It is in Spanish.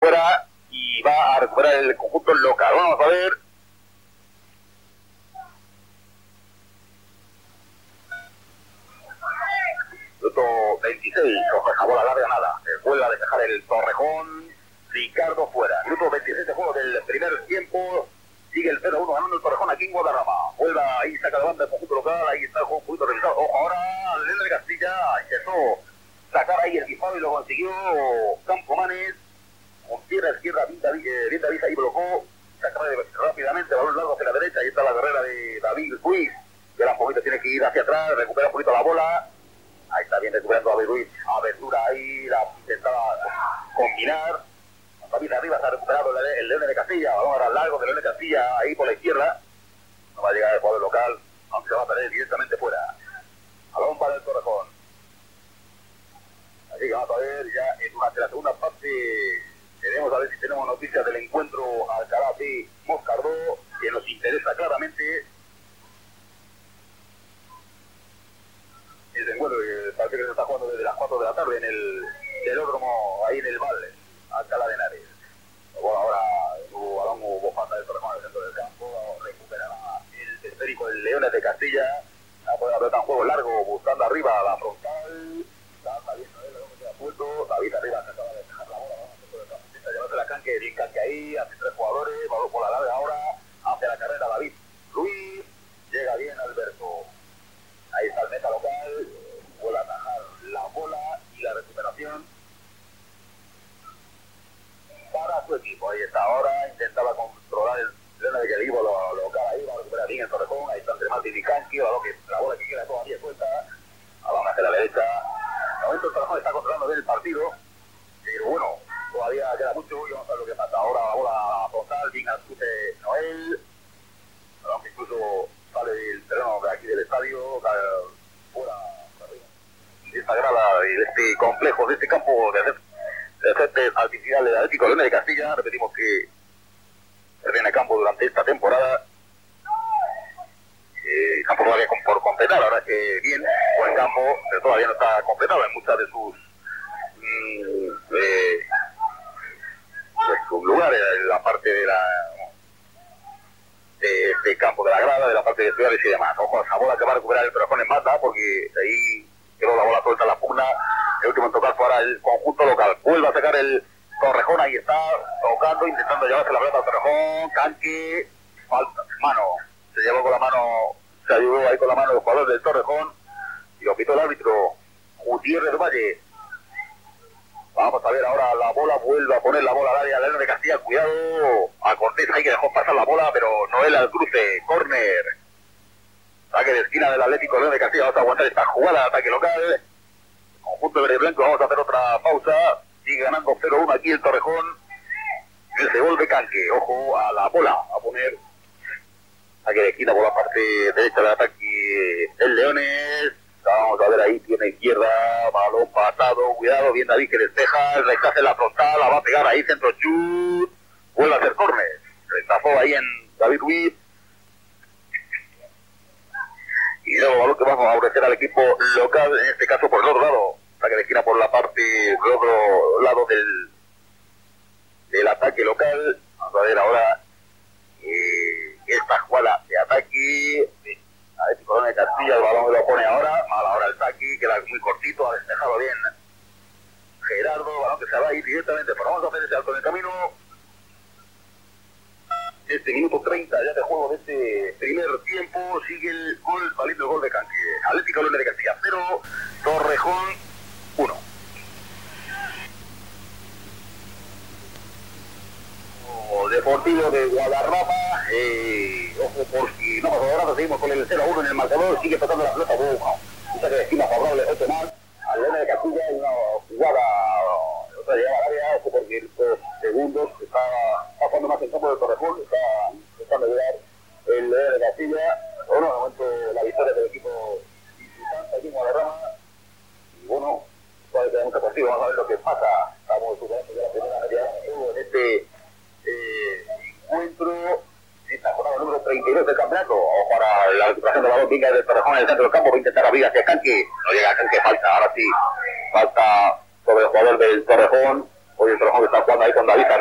fuera y va a recuperar el conjunto local. Vamos a ver. Minuto 26, coge bola larga, nada. Vuelve a despejar el Torrejón. Ricardo fuera. Minuto 26 de juego del primer tiempo. Sigue el 0-1 ganando el Torrejón aquí en Guadarrama. Vuelve ahí, saca de banda el conjunto local. Ahí está el juego un poquito revisado. Ojo, ahora León de Castilla intentó sacar ahí el disparo y lo consiguió Campomanes. Con pierna izquierda, bien David ahí bloqueó. Saca rápidamente, balón largo hacia la derecha. Ahí está la carrera de David Ruiz. Que ahora un poquito tiene que ir hacia atrás, recupera un poquito la bola. Ahí está bien recuperando a David Ruiz. Abertura ahí, la intentaba combinar. David arriba se ha recuperado el León de Castilla. Balón ahora largo de León de Castilla, ahí por la izquierda. No va a llegar el jugador local, aunque se va a perder directamente fuera. Balón para el Torrejón. Así que vamos a ver ya durante la segunda parte. Queremos a ver si tenemos noticias del encuentro Alcalá de Moscardó, que nos interesa claramente. El encuentro que parece que se está jugando desde las 4 de la tarde en el velódromo, ahí en el Valle, Alcalá de Henares. Bueno, ahora hubo falta del Torrejón en el centro del campo, recuperará el esférico del Leones de Castilla, va a poder haber un juego largo buscando arriba a la frontal. Está saliendo él, lo que queda suelto. David arriba se acaba de dejar la bola, intenta llevarse la canque, bien canque ahí, hace 3 jugadores, balón por la larga ahora, hace la carrera David Luis, llega bien Alberto. Ahí está el meta local, vuelve a atajar la bola y la recuperación para su equipo. Ahí está ahora, intentaba controlar el León de equipo local ahí, va a recuperar bien el Torrejón, ahí está entre Martín y Canqui, la bola que queda todavía suelta, balón hacia la derecha. De momento el Torrejón está controlando bien el partido, pero bueno, todavía queda mucho y vamos a ver lo que pasa. Ahora la bola frontal, bien al chute Noel, balón que incluso sale del terreno de aquí del estadio, fuera de esta grada, de este complejo, de este campo de césped artificial del Atlético León de Castilla. Repetimos que termina campo durante esta temporada. Campo todavía por completar, ahora que bien, buen campo, pero todavía no está completado en muchas de sus lugares, en la parte de este campo de la grada, de la parte de ciudades y demás. Ojo a esa bola que va a recuperar el Torrejón en mata, porque ahí quedó la bola suelta en la pugna. El último en tocar fue ahora el conjunto local. Vuelve a sacar el Torrejón, ahí está, tocando, intentando llevarse la pelota al Torrejón. Canque, falta, mano, se llevó con la mano, se ayudó ahí con la mano el jugador del Torrejón y lo pitó el árbitro Gutiérrez Valle. Vamos a ver ahora la bola, vuelve a poner la bola al área, León de Castilla, cuidado a Cortés, ahí que dejó pasar la bola, pero Noel al cruce, córner, saque de esquina del Atlético León de Castilla. Vamos a aguantar esta jugada de ataque local, conjunto verde y blanco. Vamos a hacer otra pausa, sigue ganando 0-1 aquí el Torrejón, el se vuelve Canque, ojo a la bola, a poner saque de esquina por la parte derecha del ataque el Leones. Vamos a ver ahí, tiene izquierda, balón pasado, cuidado, bien David que despeja, el rechace en la frontal, la va a pegar ahí, centro chut, vuelve a hacer córner, rechazó ahí en David Ruiz, y luego balón que va a favorecer al equipo local, en este caso por el otro lado, saque de esquina por la parte del otro lado del ataque local. Vamos a ver ahora esta jugada de ataque, Atlético León de Castilla, el balón lo pone ahora, mal ahora el saque, queda muy cortito, ha despejado bien Gerardo, balón que se va a ir directamente, pero vamos a hacer ese alto en el camino. Este minuto 30 ya de juego de este primer tiempo, sigue el gol, valiendo el gol de Canque. Atlético León de Castilla 0, Torrejón 1. Deportivo de Guadarrama, ojo por si no pasa nada, seguimos con el 0-1 en el marcador, sigue tocando la pelota, un saque de esquina favorable, 8 más, al León de Castilla, y una jugada, otra llegada al área, ojo porque estos segundos está jugando más en campo del Torrejón, está intentando llegar el León de Castilla. Bueno, de momento la victoria del equipo visitante aquí en Guadarrama, y bueno, todavía queda mucho partido, vamos a ver lo que pasa. Estamos jugando ya la primera media en este encuentro, esta jornada número 32 del campeonato. Ojo para la recuperación de la balón, venga del Torrejón en el centro del campo, va a intentar abrir hacia Canque, no llega a Canque, falta, ahora sí, falta sobre el jugador del Torrejón. Hoy el Torrejón está jugando ahí con David